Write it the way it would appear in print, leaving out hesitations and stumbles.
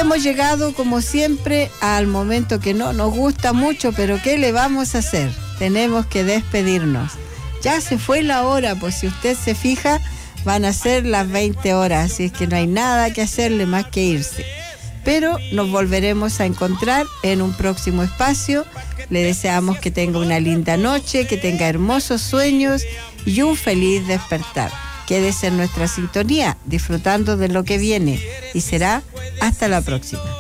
hemos llegado, como siempre, al momento que no nos gusta mucho, pero ¿qué le vamos a hacer? Tenemos que despedirnos. Ya se fue la hora, pues si usted se fija, van a ser las 20 horas, así es que no hay nada que hacerle más que irse. Pero nos volveremos a encontrar en un próximo espacio. Le deseamos que tenga una linda noche, que tenga hermosos sueños y un feliz despertar. Quédese en nuestra sintonía, disfrutando de lo que viene, y será hasta la próxima.